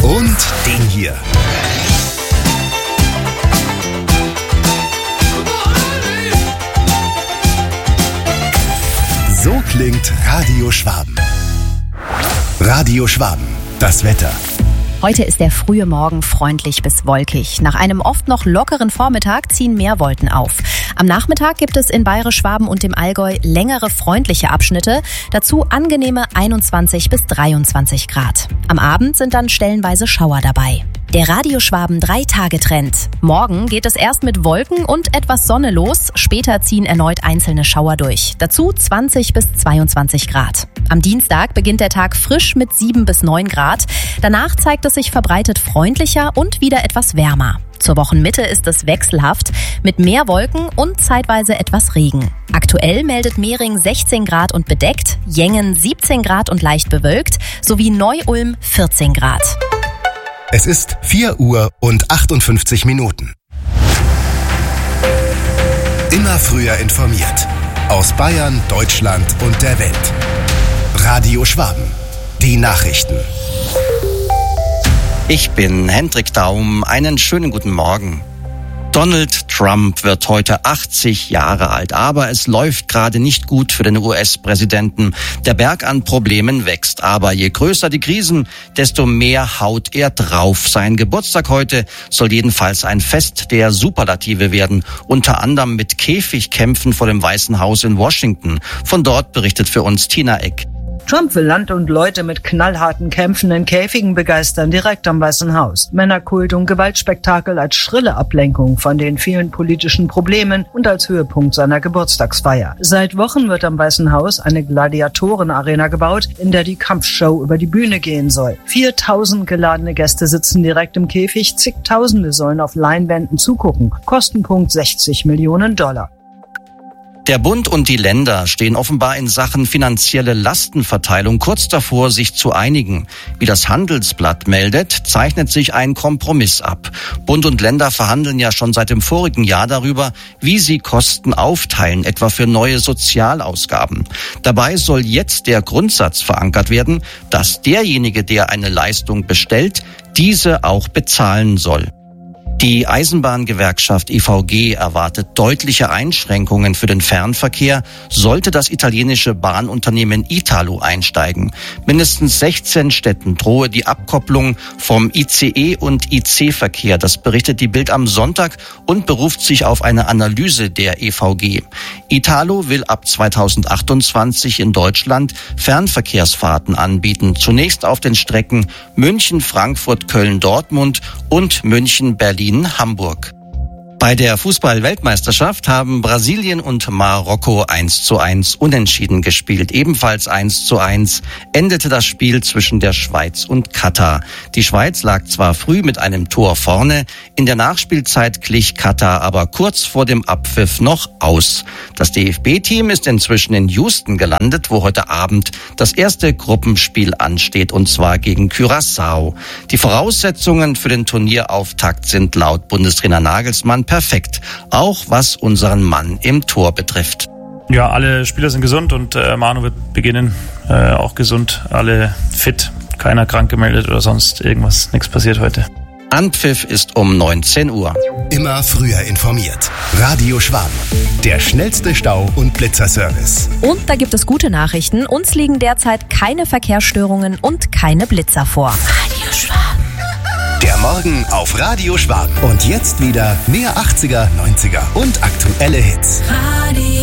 Und den hier. So klingt Radio Schwaben. Radio Schwaben, das Wetter. Heute ist der frühe Morgen freundlich bis wolkig. Nach einem oft noch lockeren Vormittag ziehen mehr Wolken auf. Am Nachmittag gibt es in Bayerisch-Schwaben und dem Allgäu längere freundliche Abschnitte. Dazu angenehme 21 bis 23 Grad. Am Abend sind dann stellenweise Schauer dabei. Der Radio Schwaben 3-Tage-Trend. Morgen geht es erst mit Wolken und etwas Sonne los. Später ziehen erneut einzelne Schauer durch. Dazu 20 bis 22 Grad. Am Dienstag beginnt der Tag frisch mit 7 bis 9 Grad. Danach zeigt es sich verbreitet freundlicher und wieder etwas wärmer. Zur Wochenmitte ist es wechselhaft mit mehr Wolken und zeitweise etwas Regen. Aktuell meldet Mehring 16 Grad und bedeckt, Jengen 17 Grad und leicht bewölkt sowie Neu-Ulm 14 Grad. Es ist 4 Uhr und 58 Minuten. Immer früher informiert. Aus Bayern, Deutschland und der Welt. Radio Schwaben. Die Nachrichten. Ich bin Hendrik Daum. Einen schönen guten Morgen. Donald Trump wird heute 80 Jahre alt, aber es läuft gerade nicht gut für den US-Präsidenten. Der Berg an Problemen wächst, aber je größer die Krisen, desto mehr haut er drauf. Sein Geburtstag heute soll jedenfalls ein Fest der Superlative werden, unter anderem mit Käfigkämpfen vor dem Weißen Haus in Washington. Von dort berichtet für uns Tina Eck. Trump will Land und Leute mit knallharten Kämpfen in Käfigen begeistern, direkt am Weißen Haus. Männerkult und Gewaltspektakel als schrille Ablenkung von den vielen politischen Problemen und als Höhepunkt seiner Geburtstagsfeier. Seit Wochen wird am Weißen Haus eine Gladiatorenarena gebaut, in der die Kampfshow über die Bühne gehen soll. 4000 geladene Gäste sitzen direkt im Käfig, zigtausende sollen auf Leinwänden zugucken. Kostenpunkt $60 Millionen. Der Bund und die Länder stehen offenbar in Sachen finanzielle Lastenverteilung kurz davor, sich zu einigen. Wie das Handelsblatt meldet, zeichnet sich ein Kompromiss ab. Bund und Länder verhandeln ja schon seit dem vorigen Jahr darüber, wie sie Kosten aufteilen, etwa für neue Sozialausgaben. Dabei soll jetzt der Grundsatz verankert werden, dass derjenige, der eine Leistung bestellt, diese auch bezahlen soll. Die Eisenbahngewerkschaft IVG erwartet deutliche Einschränkungen für den Fernverkehr, sollte das italienische Bahnunternehmen Italo einsteigen. Mindestens 16 Städten drohe die Abkopplung vom ICE- und IC-Verkehr. Das berichtet die Bild am Sonntag und beruft sich auf eine Analyse der EVG. Italo will ab 2028 in Deutschland Fernverkehrsfahrten anbieten. Zunächst auf den Strecken München, Frankfurt, Köln, Dortmund und München, Berlin, Hamburg. Bei der Fußball-Weltmeisterschaft haben Brasilien und Marokko 1:1 unentschieden gespielt. Ebenfalls 1:1 endete das Spiel zwischen der Schweiz und Katar. Die Schweiz lag zwar früh mit einem Tor vorne, in der Nachspielzeit glich Katar aber kurz vor dem Abpfiff noch aus. Das DFB-Team ist inzwischen in Houston gelandet, wo heute Abend das erste Gruppenspiel ansteht, und zwar gegen Curaçao. Die Voraussetzungen für den Turnierauftakt sind laut Bundestrainer Nagelsmann perfekt, auch was unseren Mann im Tor betrifft. Ja, alle Spieler sind gesund und Manu wird beginnen, auch gesund, alle fit, keiner krank gemeldet oder sonst irgendwas, nichts passiert heute. Anpfiff ist um 19 Uhr. Immer früher informiert. Radio Schwaben. Der schnellste Stau- und Blitzerservice. Und da gibt es gute Nachrichten. Uns liegen derzeit keine Verkehrsstörungen und keine Blitzer vor. Radio Schwaben. Der Morgen auf Radio Schwaben. Und jetzt wieder mehr 80er, 90er und aktuelle Hits. Radio